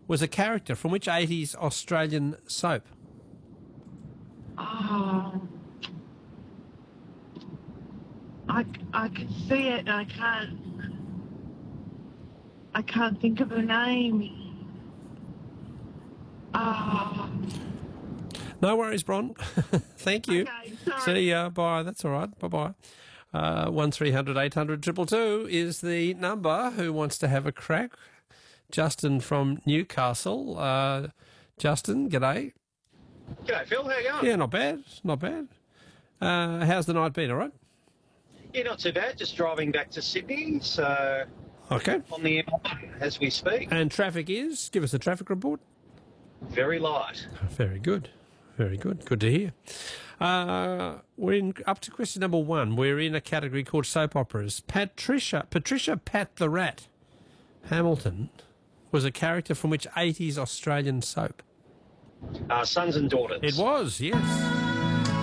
was a character from which 80s Australian soap? Oh, I can see it and I can't think of her name. Oh. No worries, Bron. Thank you. Okay, sorry. See ya. Bye. That's all right. Bye-bye. 1300 800 222 is the number. Who wants to have a crack? Justin from Newcastle. Justin, g'day. G'day, Phil. How you going? Yeah, not bad. Not bad. How's the night been, all right? Yeah, not too bad. Just driving back to Sydney, so Okay. on the M1 as we speak. And traffic is? Give us a traffic report. Very light. Very good. Very good. Good to hear. We're up to question number 1. We're in a category called soap operas. Patricia Pat the Rat Hamilton was a character from which 80s Australian soap? Sons and Daughters. It was, yes.